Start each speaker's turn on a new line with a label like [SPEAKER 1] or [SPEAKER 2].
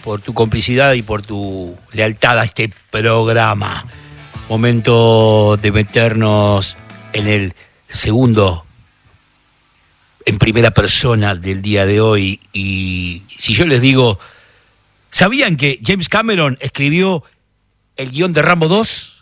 [SPEAKER 1] por tu complicidad y por tu lealtad a este programa. Momento de meternos en el segundo, en primera persona del día de hoy. Y si yo les digo, ¿sabían que James Cameron escribió el guión de Rambo 2?